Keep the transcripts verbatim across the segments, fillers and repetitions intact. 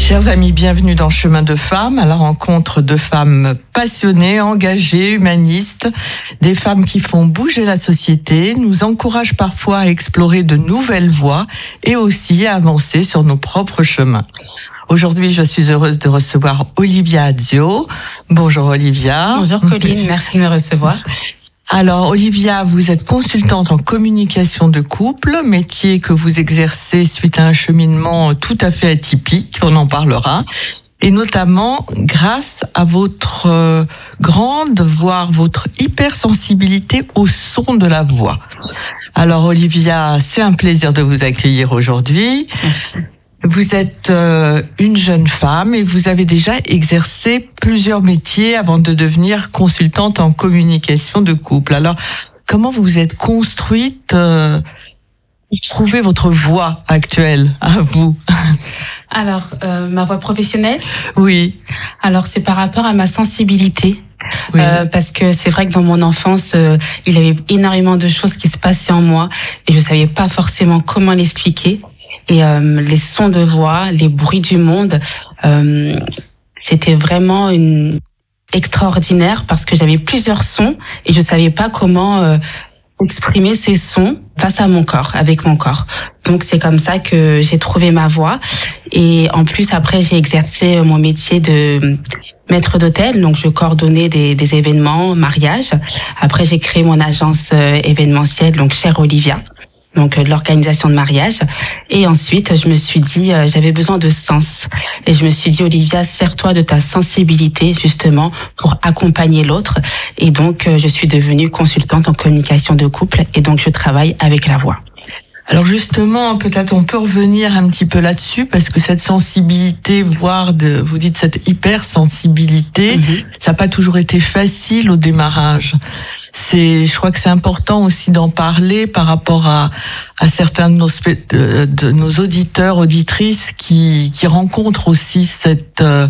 Chers amis, bienvenue dans Chemin de Femmes, à la rencontre de femmes passionnées, engagées, humanistes, des femmes qui font bouger la société, nous encouragent parfois à explorer de nouvelles voies et aussi à avancer sur nos propres chemins. Aujourd'hui, je suis heureuse de recevoir Olivia Azio. Bonjour Olivia. Bonjour Colline, merci de me recevoir. Alors Olivia, vous êtes consultante en communication de couple, métier que vous exercez suite à un cheminement tout à fait atypique, on en parlera, et notamment grâce à votre euh, grande, voire votre hypersensibilité au son de la voix. Alors Olivia, c'est un plaisir de vous accueillir aujourd'hui. Merci. Vous êtes euh, une jeune femme et vous avez déjà exercé plusieurs métiers avant de devenir consultante en communication de couple. Alors, comment vous vous êtes construite euh, pour trouver votre voie actuelle à vous? Alors, euh, ma voie professionnelle? Oui. Alors, c'est par rapport à ma sensibilité. Oui. Euh, parce que c'est vrai que dans mon enfance, euh, il y avait énormément de choses qui se passaient en moi et je savais pas forcément comment l'expliquer. Et euh, les sons de voix, les bruits du monde, euh, c'était vraiment une extraordinaire parce que j'avais plusieurs sons et je savais pas comment euh, exprimer ces sons face à mon corps, avec mon corps. Donc c'est comme ça que j'ai trouvé ma voie. Et en plus après j'ai exercé mon métier de maître d'hôtel, donc je coordonnais des, des événements, mariages. Après j'ai créé mon agence euh, événementielle, donc Chère Olivia. Donc euh, de l'organisation de mariage. Et ensuite, je me suis dit, euh, j'avais besoin de sens. Et je me suis dit, Olivia, sers-toi de ta sensibilité, justement, pour accompagner l'autre. Et donc, euh, je suis devenue consultante en communication de couple. Et donc, je travaille avec la voix. Alors justement, peut-être on peut revenir un petit peu là-dessus, parce que cette sensibilité, voire de, vous dites cette hypersensibilité, mm-hmm. ça n'a pas toujours été facile au démarrage. C'est, je crois que c'est important aussi d'en parler par rapport à, à certains de nos, de, de nos auditeurs, auditrices qui, qui rencontrent aussi cette, euh,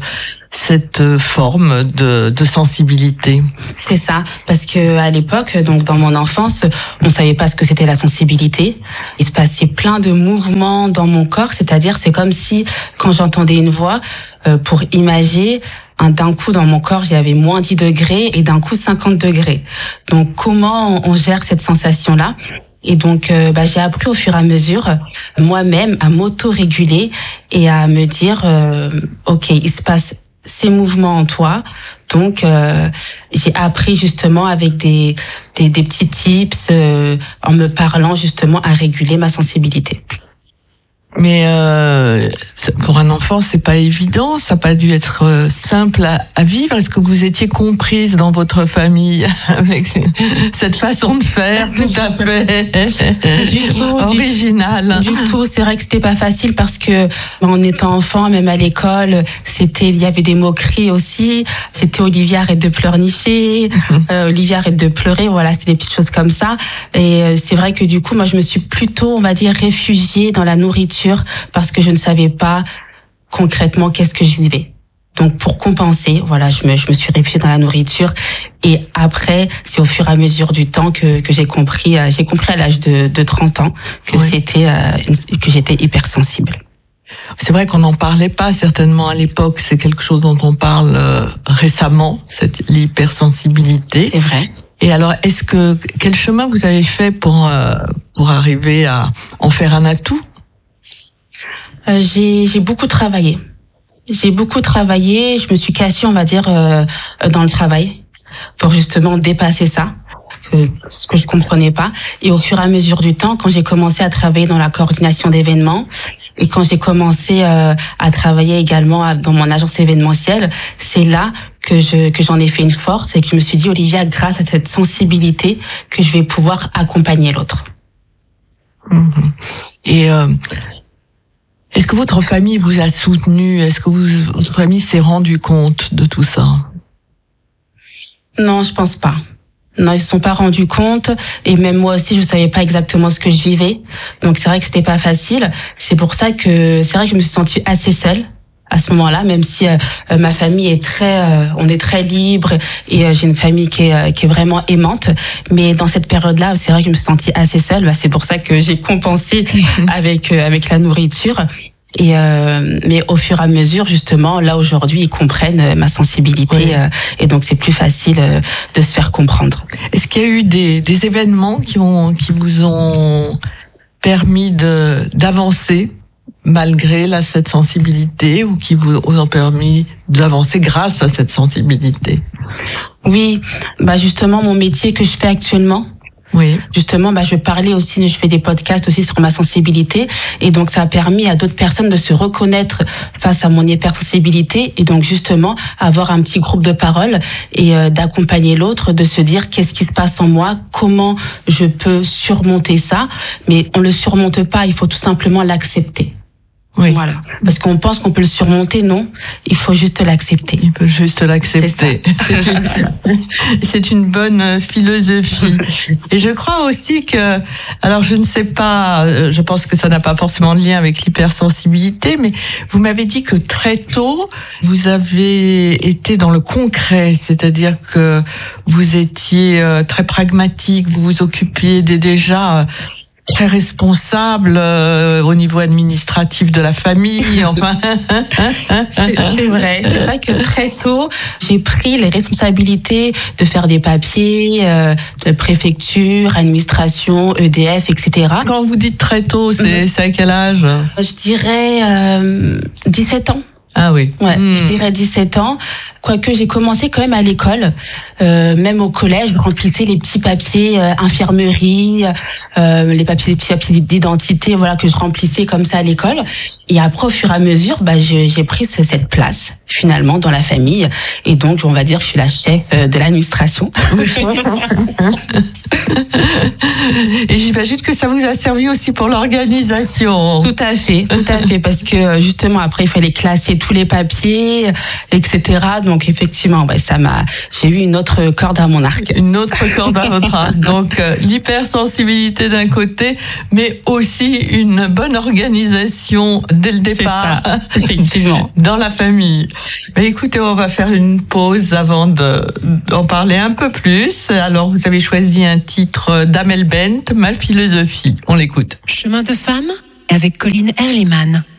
cette forme de, de sensibilité. C'est ça, parce que à l'époque, donc dans mon enfance, on savait pas ce que c'était la sensibilité. Il se passait plein de mouvements dans mon corps, c'est-à-dire c'est comme si quand j'entendais une voix, euh, pour imager, un, d'un coup dans mon corps, j'avais moins dix degrés et d'un coup cinquante degrés. Donc comment on gère cette sensation-là? Et donc euh, bah, j'ai appris au fur et à mesure moi-même à m'auto-réguler et à me dire euh, ok, il se passe ces mouvements en toi. Donc euh, j'ai appris justement avec des des, des petits tips euh, en me parlant justement à réguler ma sensibilité. Mais euh, pour un enfant, c'est pas évident. Ça n'a pas dû être euh, simple à, à vivre. Est-ce que vous étiez comprise dans votre famille avec cette façon de faire tout à fait du tout, originale? Du, du tout. C'est vrai que c'était pas facile parce que en étant enfant, même à l'école, c'était, il y avait des moqueries aussi. C'était Olivia, arrête de pleurnicher. euh, Olivia, arrête de pleurer. Voilà, c'était des petites choses comme ça. Et euh, c'est vrai que du coup, moi, je me suis plutôt, on va dire, réfugiée dans la nourriture. Parce que je ne savais pas concrètement qu'est-ce que je vivais. Donc pour compenser, voilà, je me je me suis réfugiée dans la nourriture et après c'est au fur et à mesure du temps que que j'ai compris euh, j'ai compris à l'âge de de trente ans que oui. c'était euh, une, que j'étais hypersensible. C'est vrai qu'on n'en parlait pas certainement à l'époque, c'est quelque chose dont on parle euh, récemment, cette l'hypersensibilité. C'est vrai. Et alors, est-ce que quel chemin vous avez fait pour euh, pour arriver à en faire un atout? Euh, j'ai, j'ai beaucoup travaillé. J'ai beaucoup travaillé. Je me suis cachée, on va dire, euh, dans le travail pour justement dépasser ça, euh, ce que je comprenais pas. Et au fur et à mesure du temps, quand j'ai commencé à travailler dans la coordination d'événements et quand j'ai commencé euh, à travailler également à, dans mon agence événementielle, c'est là que je que j'en ai fait une force et que je me suis dit, Olivia, grâce à cette sensibilité, que je vais pouvoir accompagner l'autre. Mmh. Et euh... est-ce que votre famille vous a soutenu? Est-ce que vous, votre famille s'est rendu compte de tout ça? Non, je pense pas. Non, ils se sont pas rendus compte. Et même moi aussi, je savais pas exactement ce que je vivais. Donc c'est vrai que c'était pas facile. C'est pour ça que c'est vrai que je me suis sentie assez seule à ce moment-là, même si euh, ma famille est très, euh, on est très libre et euh, j'ai une famille qui est, euh, qui est vraiment aimante. Mais dans cette période-là, c'est vrai que je me suis sentie assez seule. Bah, c'est pour ça que j'ai compensé avec euh, avec la nourriture. Et euh, mais au fur et à mesure, justement, là aujourd'hui, ils comprennent ma sensibilité, oui. euh, et donc c'est plus facile euh, de se faire comprendre. Est-ce qu'il y a eu des, des événements qui ont qui vous ont permis de d'avancer malgré là cette sensibilité, ou qui vous ont permis d'avancer grâce à cette sensibilité? Oui, bah justement mon métier que je fais actuellement. Oui. Justement, bah, je parlais aussi, je fais des podcasts aussi sur ma sensibilité, et donc ça a permis à d'autres personnes de se reconnaître face à mon hypersensibilité, et donc justement avoir un petit groupe de parole et euh, d'accompagner l'autre, de se dire qu'est-ce qui se passe en moi, comment je peux surmonter ça, mais on le surmonte pas, il faut tout simplement l'accepter. Oui. Voilà. Parce qu'on pense qu'on peut le surmonter, non. Il faut juste l'accepter. Il peut juste l'accepter. C'est, c'est une, c'est une bonne philosophie. Et je crois aussi que, alors je ne sais pas, je pense que ça n'a pas forcément de lien avec l'hypersensibilité, mais vous m'avez dit que très tôt, vous avez été dans le concret, c'est-à-dire que vous étiez très pragmatique, vous vous occupiez des déjà très responsable euh, au niveau administratif de la famille, enfin. c'est, c'est vrai, c'est vrai que très tôt, j'ai pris les responsabilités de faire des papiers, euh, de préfecture, administration, E D F, et cetera. Quand vous dites très tôt, c'est, mmh. c'est à quel âge? Je dirais euh, dix-sept ans. Ah oui. Ouais, mmh. je dirais dix-sept ans. Quoique j'ai commencé quand même à l'école, euh, même au collège, je remplissais les petits papiers euh, infirmerie, euh, les papiers, les petits papiers d'identité, voilà, que je remplissais comme ça à l'école. Et après, au fur et à mesure, bah, j'ai, j'ai pris cette place finalement dans la famille, et donc on va dire que je suis la chef de l'administration. Et j'imagine que ça vous a servi aussi pour l'organisation. Tout à fait, tout à fait, parce que justement après il fallait classer tous les papiers, et cetera. Donc effectivement, ouais, ça m'a, j'ai eu une autre corde à mon arc. Une autre corde à votre arc. Donc euh, l'hypersensibilité d'un côté, mais aussi une bonne organisation dès le départ. C'est ça, effectivement. Dans la famille. Mais écoutez, on va faire une pause avant de, d'en parler un peu plus. Alors vous avez choisi un titre d'Amel Bent, Ma philosophie. On l'écoute. Chemin de femme avec Colline Erliman.